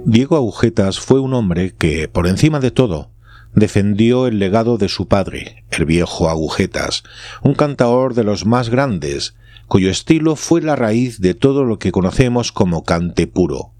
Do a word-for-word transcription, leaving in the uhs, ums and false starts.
Diego Agujetas fue un hombre que, por encima de todo, defendió el legado de su padre, el viejo Agujetas, un cantaor de los más grandes, cuyo estilo fue la raíz de todo lo que conocemos como cante puro.